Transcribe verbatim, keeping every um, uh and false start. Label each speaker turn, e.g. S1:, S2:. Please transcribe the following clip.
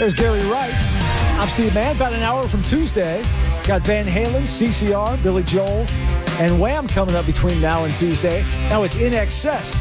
S1: There's Gary Wright. I'm Steve Mann. About an hour from Tuesday. Got Van Halen, C C R, Billy Joel, and Wham coming up between now and Tuesday. Now it's In Excess.